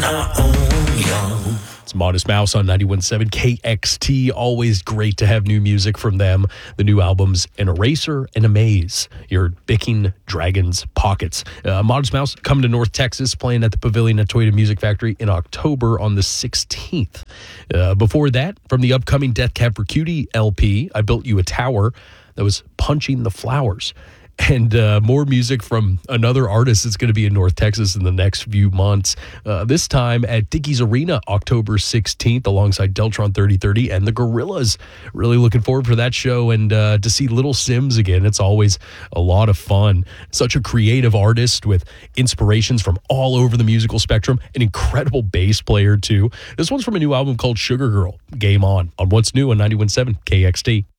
It's Modest Mouse on 91.7 KXT. Always great to have new music from them. The new albums, An Eraser and Amaze. Your Bicking Dragons Pockets. Modest Mouse coming to North Texas, playing at the Pavilion at Toyota Music Factory in October on the 16th. Before that, from the upcoming Death Cab for Cutie LP, I Built You a Tower that was Punching the Flowers. And more music from another artist that's going to be in North Texas in the next few months. This time at Dickies Arena, October 16th, alongside Deltron 3030 and the Gorillas. Really looking forward for that show and to see Little Sims again. It's always a lot of fun. Such a creative artist with inspirations from all over the musical spectrum. An incredible bass player, too. This one's from a new album called Sugar Girl. Game on What's New on 91.7 KXT.